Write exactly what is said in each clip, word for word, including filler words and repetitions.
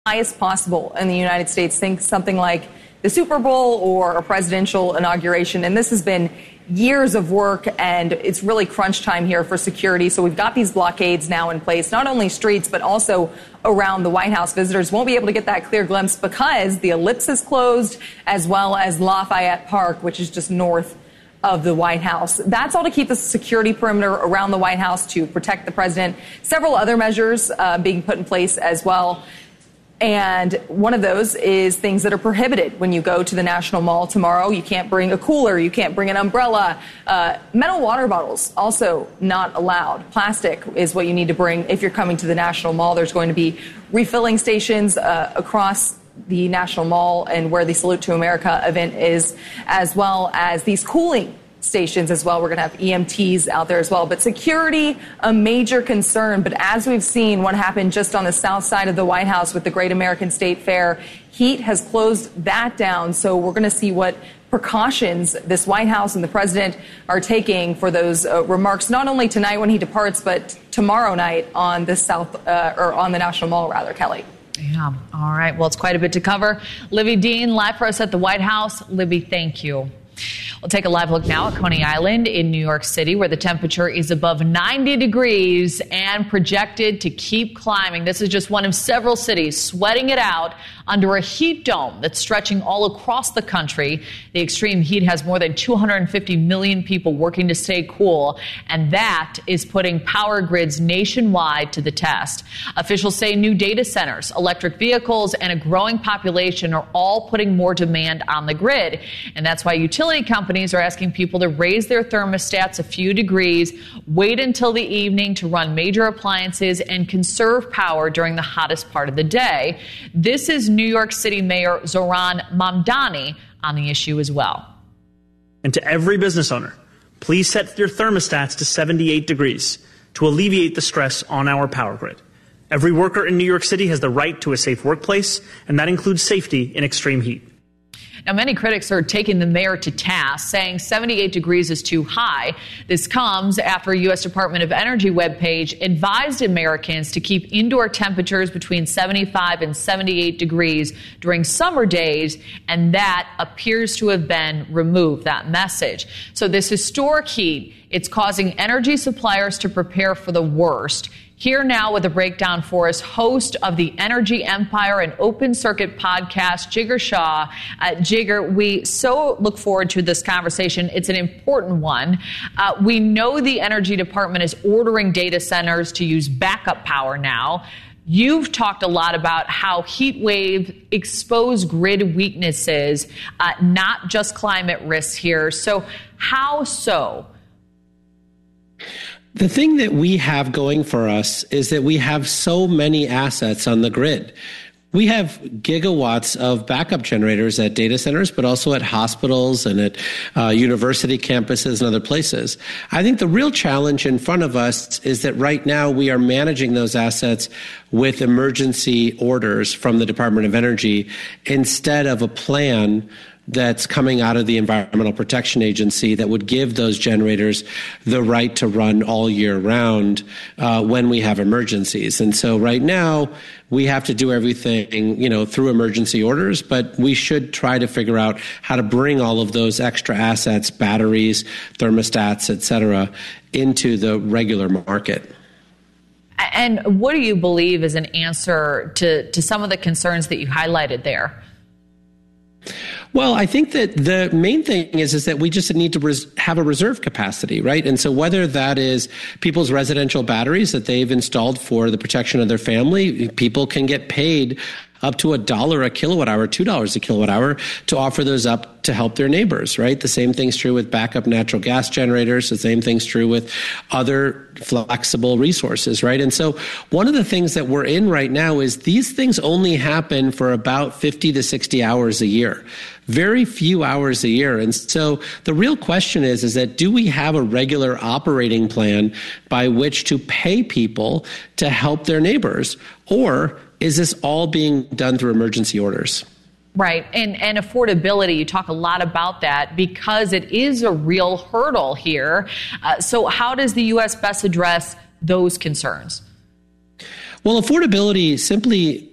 highest possible in the United States. Think something like the Super Bowl or a presidential inauguration. And this has been years of work, and it's really crunch time here for security. So we've got these blockades now in place, not only streets, but also around the White House. Visitors won't be able to get that clear glimpse because the Ellipse is closed, as well as Lafayette Park, which is just north of the White House. That's all to keep the security perimeter around the White House to protect the president. Several other measures uh, being put in place as well. And one of those is things that are prohibited when you go to the National Mall tomorrow. You can't bring a cooler. You can't bring an umbrella. Uh, metal water bottles also not allowed. Plastic is what you need to bring if you're coming to the National Mall. There's going to be refilling stations uh, across the National Mall and where the Salute to America event is, as well as these cooling stations as well. We're going to have E M Ts out there as well. But security, a major concern. But as we've seen what happened just on the south side of the White House with the Great American State Fair, heat has closed that down. So we're going to see what precautions this White House and the president are taking for those uh, remarks, not only tonight when he departs, but tomorrow night on the south uh, or on the National Mall, rather, Kelly. Yeah. All right. Well, it's quite a bit to cover. Libby Dean, live for us at the White House. Libby, thank you. We'll take a live look now at Coney Island in New York City, where the temperature is above ninety degrees and projected to keep climbing. This is just one of several cities sweating it out under a heat dome that's stretching all across the country. The extreme heat has more than two hundred fifty million people working to stay cool, and that is putting power grids nationwide to the test. Officials say new data centers, electric vehicles, and a growing population are all putting more demand on the grid, and that's why utility companies are asking people to raise their thermostats a few degrees, wait until the evening to run major appliances, and conserve power during the hottest part of the day. This is New York City Mayor Zohran Mamdani on the issue as well. And to every business owner, please set your thermostats to seventy-eight degrees to alleviate the stress on our power grid. Every worker in New York City has the right to a safe workplace, and that includes safety in extreme heat. Now, many critics are taking the mayor to task, saying seventy-eight degrees is too high. This comes after a U S Department of Energy webpage advised Americans to keep indoor temperatures between seventy-five and seventy-eight degrees during summer days, and that appears to have been removed, that message. So this historic heat, it's causing energy suppliers to prepare for the worst. Here now with a breakdown for us, host of the Energy Empire and Open Circuit podcast, Jigar Shah. Uh, Jigar, we so look forward to this conversation. It's an important one. Uh, we know the Energy Department is ordering data centers to use backup power now. You've talked a lot about how heat wave expose grid weaknesses, uh, not just climate risks here. So how so? The thing that we have going for us is that we have so many assets on the grid. We have gigawatts of backup generators at data centers, but also at hospitals and at uh, university campuses and other places. I think the real challenge in front of us is that right now we are managing those assets with emergency orders from the Department of Energy instead of a plan that's coming out of the Environmental Protection Agency that would give those generators the right to run all year round uh, when we have emergencies. And so right now, we have to do everything, you know, through emergency orders, but we should try to figure out how to bring all of those extra assets, batteries, thermostats, et cetera, into the regular market. And what do you believe is an answer to, to some of the concerns that you highlighted there? Well, I think that the main thing is, is that we just need to res- have a reserve capacity, right? And so whether that is people's residential batteries that they've installed for the protection of their family, people can get paid up to a dollar a kilowatt hour, two dollars a kilowatt hour to offer those up to help their neighbors, right? The same thing's true with backup natural gas generators. The same thing's true with other flexible resources, right? And so one of the things that we're in right now is these things only happen for about fifty to sixty hours a year. Very few hours a year. And so the real question is, is that do we have a regular operating plan by which to pay people to help their neighbors? Or is this all being done through emergency orders? Right. And, and affordability, you talk a lot about that because it is a real hurdle here. Uh, so how does the U S best address those concerns? Well, affordability simply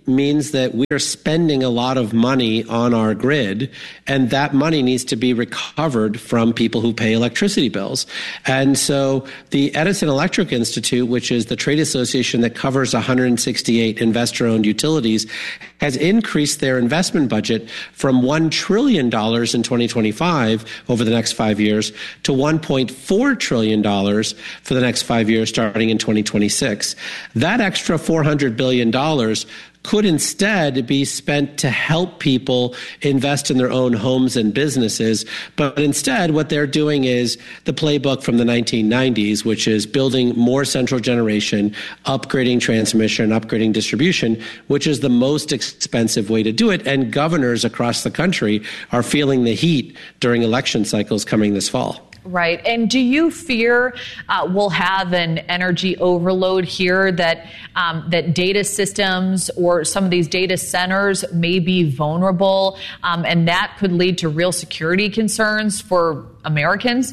means that we are spending a lot of money on our grid, and that money needs to be recovered from people who pay electricity bills. And so the Edison Electric Institute, which is the trade association that covers one hundred sixty-eight investor-owned utilities, has increased their investment budget from one trillion dollars in twenty twenty-five over the next five years to one point four trillion dollars for the next five years starting in twenty twenty-six. That extra four hundred billion dollars could instead be spent to help people invest in their own homes and businesses. But instead, what they're doing is the playbook from the nineteen nineties, which is building more central generation, upgrading transmission, upgrading distribution, which is the most expensive way to do it. And governors across the country are feeling the heat during election cycles coming this fall. Right. And do you fear uh, we'll have an energy overload here, that um, that data systems or some of these data centers may be vulnerable, um, and that could lead to real security concerns for Americans?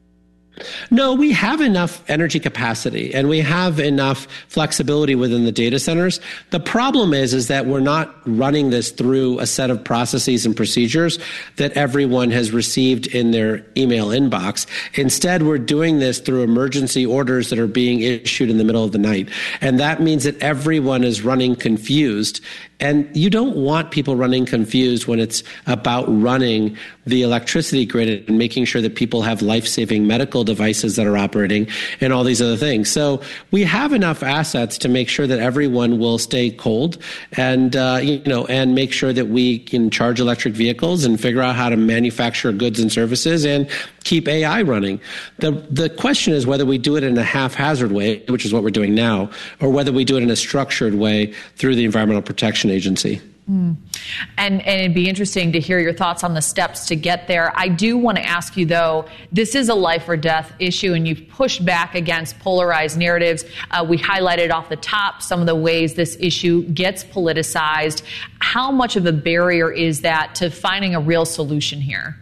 No, we have enough energy capacity and we have enough flexibility within the data centers. The problem is, is that we're not running this through a set of processes and procedures that everyone has received in their email inbox. Instead, we're doing this through emergency orders that are being issued in the middle of the night. And that means that everyone is running confused. And you don't want people running confused when it's about running the electricity grid and making sure that people have life-saving medical devices that are operating and all these other things. So we have enough assets to make sure that everyone will stay cold and, uh, you know, and make sure that we can charge electric vehicles and figure out how to manufacture goods and services and keep A I running. The the question is whether we do it in a haphazard way, which is what we're doing now, or whether we do it in a structured way through the Environmental Protection Agency. Mm. And, and it'd be interesting to hear your thoughts on the steps to get there. I do want to ask you, though, this is a life or death issue, and you've pushed back against polarized narratives. Uh, we highlighted off the top some of the ways this issue gets politicized. How much of a barrier is that to finding a real solution here?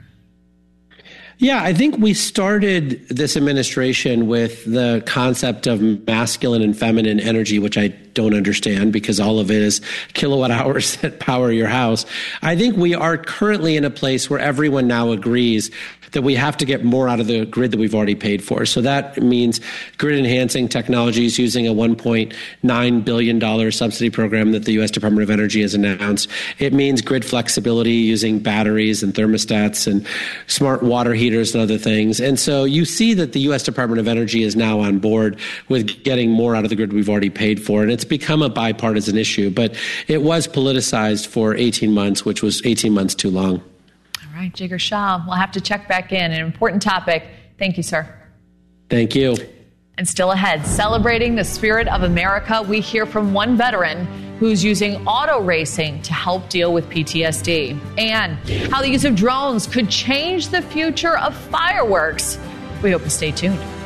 Yeah, I think we started this administration with the concept of masculine and feminine energy, which I don't understand because all of it is kilowatt hours that power your house. I think we are currently in a place where everyone now agrees that we have to get more out of the grid that we've already paid for. So that means grid enhancing technologies using a one point nine billion dollars subsidy program that the U S Department of Energy has announced. It means grid flexibility using batteries and thermostats and smart water heaters and other things. And so you see that the U S Department of Energy is now on board with getting more out of the grid we've already paid for. And it's become a bipartisan issue, but it was politicized for eighteen months, which was eighteen months too long. All right, Jigar Shah, we'll have to check back in. An important topic. Thank you, sir. Thank you. And still ahead, celebrating the spirit of America, we hear from one veteran who's using auto racing to help deal with P T S D, and how the use of drones could change the future of fireworks. We hope you stay tuned.